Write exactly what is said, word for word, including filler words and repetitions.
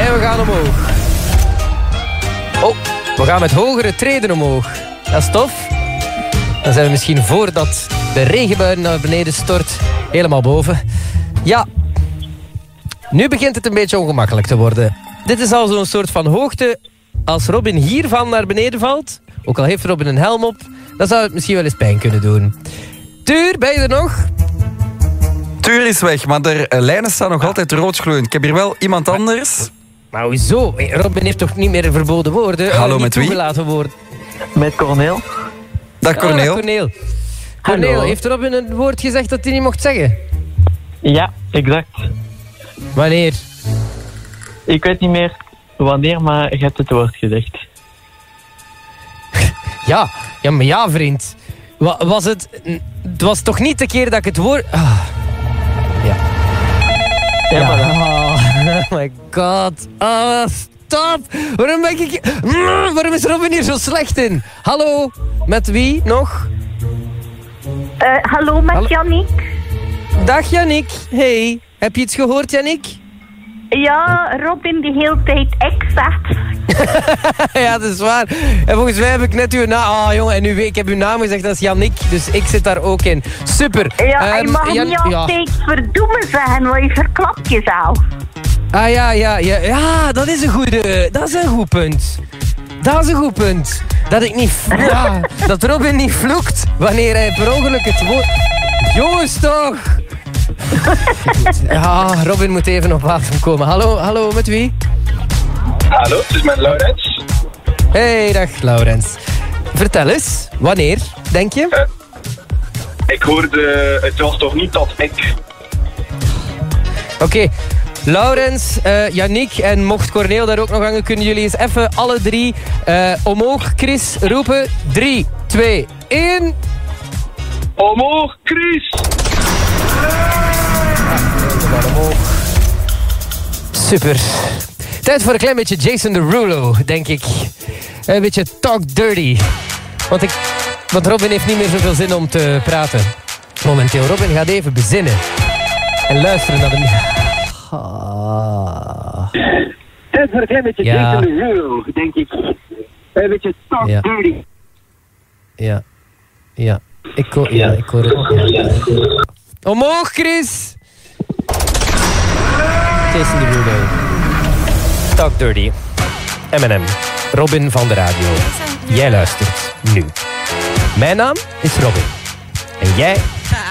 En we gaan omhoog. Oh, we gaan met hogere treden omhoog. Dat is tof. Dan zijn we misschien voordat de regenbui naar beneden stort helemaal boven. Ja, nu begint het een beetje ongemakkelijk te worden. Dit is al zo'n soort van hoogte. Als Robin hiervan naar beneden valt, ook al heeft Robin een helm op, dan zou het misschien wel eens pijn kunnen doen. Tuur, ben je er nog? Tuur is weg, maar de lijnen staan nog altijd roodgloeiend. Ik heb hier wel iemand anders. Maar hoezo? Robin heeft toch niet meer verboden woorden? Hallo, uh, met wie? Toegelaten woorden. Met Corneel. Dag Corneel. Oh, dag Corneel. Corneel, Hallo. heeft Robin een woord gezegd dat hij niet mocht zeggen? Ja, exact. Wanneer? Ik weet niet meer wanneer, maar je hebt het woord gezegd. Ja, ja maar ja, vriend. Wa- was het... Het was toch niet de keer dat ik het woord... Ah. Ja. Ja, maar dan. Oh my god. Ah, stop. Waarom ben ik... Mm, waarom is Robin hier zo slecht in? Hallo, met wie nog? Uh, hallo, met Hallo. Yannick. Dag Yannick. Hey, heb je iets gehoord, Yannick? Ja, Robin die hele tijd ik zegt. Ja, dat is waar. En volgens mij heb ik net uw naam... Oh jongen, en nu, ik heb uw naam gezegd, dat is Yannick. Dus ik zit daar ook in. Super. Ja, Ehm, je mag Jan- niet altijd verdoemen zeggen, want je verklapt jezelf. Ah ja, ja, ja, ja, dat is een goede, dat is een goed punt. Dat is een goed punt. Dat ik niet, ja, dat Robin niet vloekt wanneer hij per ongeluk het woord... Jongens toch! Ja, Robin moet even op adem komen. Hallo, hallo, met wie? Hallo, het is met Laurens. Hey, dag Laurens. Vertel eens, wanneer, denk je? Uh, ik hoorde, het was toch niet dat ik... Oké, okay. Laurens, uh, Yannick en mocht Corneel daar ook nog hangen, kunnen jullie eens even alle drie uh, omhoog, Chris, roepen. drie, twee, één... Omhoog, Chris! Maar omhoog. Super. Tijd voor een klein beetje Jason Derulo, denk ik. Een beetje talk dirty. Want, ik, want Robin heeft niet meer zoveel zin om te praten. Momenteel, Robin gaat even bezinnen. En luisteren naar de... Ah. Tijd voor een klein beetje Ja. Jason Derulo, denk ik. Een beetje talk Ja. dirty. Ja. Ja. Ik hoor, ja, ik hoor het. Ja. Omhoog, Chris! Jason Derulo. Talk Dirty. M en M. Robin van de radio. Jij luistert nu. Mijn naam is Robin. En jij